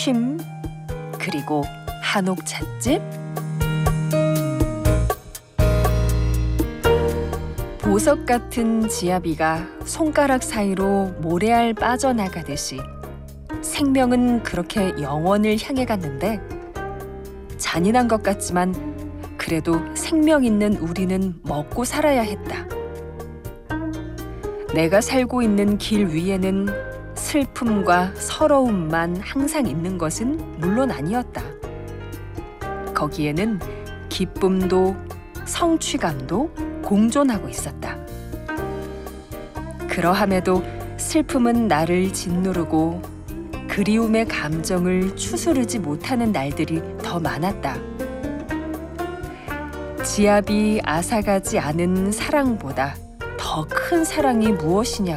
쉼, 그리고 한옥 찻집. 보석 같은 지아비가 손가락 사이로 모래알 빠져나가듯이 생명은 그렇게 영원을 향해 갔는데, 잔인한 것 같지만 그래도 생명 있는 우리는 먹고 살아야 했다. 내가 살고 있는 길 위에는 슬픔과 서러움만 항상 있는 것은 물론 아니었다. 거기에는 기쁨도 성취감도 공존하고 있었다. 그러함에도 슬픔은 나를 짓누르고 그리움의 감정을 추스르지 못하는 날들이 더 많았다. 지압이 앗아가지 않은 사랑보다 더 큰 사랑이 무엇이냐고